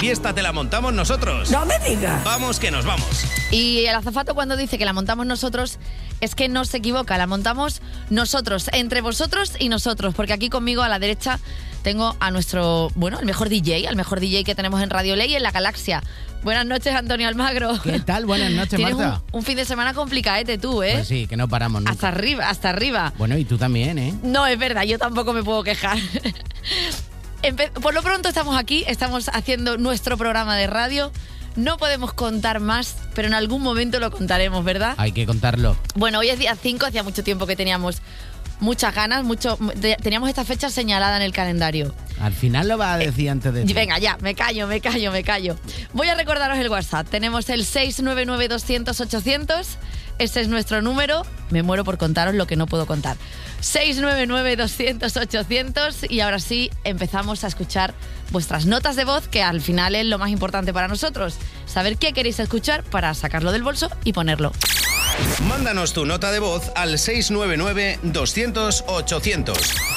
fiesta te la montamos nosotros. ¡No me digas! Vamos que nos vamos. Y el azafato cuando dice que la montamos nosotros es que no se equivoca, la montamos nosotros, entre vosotros y nosotros, porque aquí conmigo a la derecha tengo a nuestro, el mejor DJ que tenemos en Radio Ley en la galaxia. Buenas noches, Antonio Almagro. ¿Qué tal? Buenas noches, Marta. Tienes un fin de semana complicadete tú, ¿eh? Pues sí, que no paramos nunca. Hasta arriba. Bueno, y tú también, ¿eh? No, es verdad, yo tampoco me puedo quejar. Por lo pronto estamos aquí, estamos haciendo nuestro programa de radio. No podemos contar más, pero en algún momento lo contaremos, ¿verdad? Hay que contarlo. Bueno, hoy es día 5, hacía mucho tiempo que teníamos muchas ganas, teníamos esta fecha señalada en el calendario. Al final lo vas a decir antes de... Venga, ya, me callo. Voy a recordaros el WhatsApp. Tenemos el 699-200-800. Ese es nuestro número. Me muero por contaros lo que no puedo contar. 699-200-800. Y ahora sí, empezamos a escuchar vuestras notas de voz, que al final es lo más importante para nosotros. Saber qué queréis escuchar para sacarlo del bolso y ponerlo. Mándanos tu nota de voz al 699-200-800.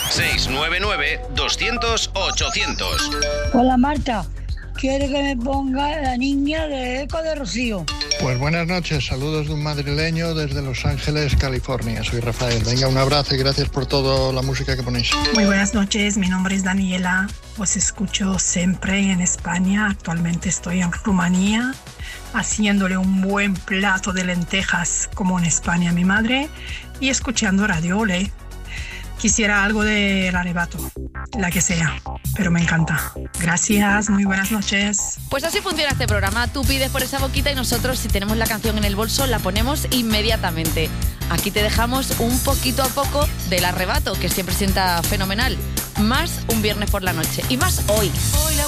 699-200-800. Hola, Marta. Quiere que me ponga La Niña de Eco de Rocío. Pues buenas noches, saludos de un madrileño desde Los Ángeles, California. Soy Rafael. Venga, un abrazo y gracias por toda la música que ponéis. Muy buenas noches, mi nombre es Daniela. Os escucho siempre en España. Actualmente estoy en Rumanía, haciéndole un buen plato de lentejas como en España a mi madre y escuchando Radio Ole. Quisiera algo del Arrebato, la que sea, pero me encanta. Gracias, muy buenas noches. Pues así funciona este programa. Tú pides por esa boquita y nosotros, si tenemos la canción en el bolso, la ponemos inmediatamente. Aquí te dejamos un poquito a poco del Arrebato, que siempre sienta fenomenal. Más un viernes por la noche y más hoy.